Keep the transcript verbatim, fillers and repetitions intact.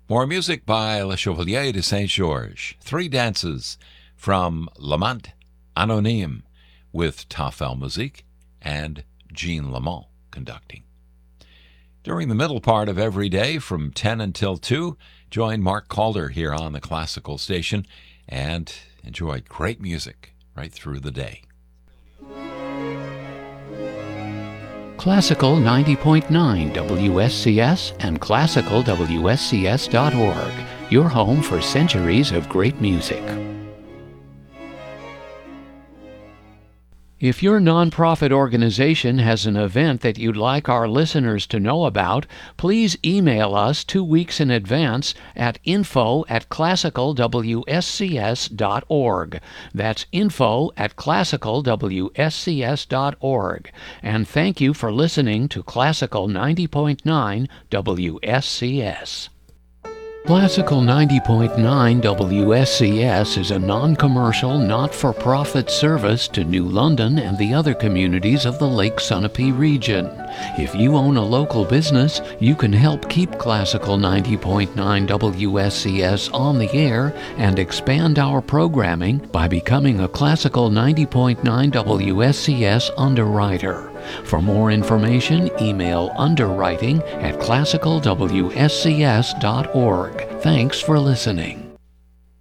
More music by Le Chevalier de Saint-Georges. Three dances from Lamont Anonyme with Tafel Musique and Jean Lamont conducting. During the middle part of every day from ten until two, join Mark Calder here on the Classical Station and enjoy great music right through the day. Classical ninety point nine W S C S and classical W S C S dot org, your home for centuries of great music. If your nonprofit organization has an event that you'd like our listeners to know about, please email us two weeks in advance at info at classical W S C S dot org. That's info at classical W S C S dot org. And thank you for listening to Classical ninety point nine W S C S. Classical ninety point nine W S C S is a non-commercial, not-for-profit service to New London and the other communities of the Lake Sunapee region. If you own a local business, you can help keep Classical ninety point nine W S C S on the air and expand our programming by becoming a Classical ninety point nine W S C S underwriter. For more information, email underwriting at classical W S C S dot org. Thanks for listening.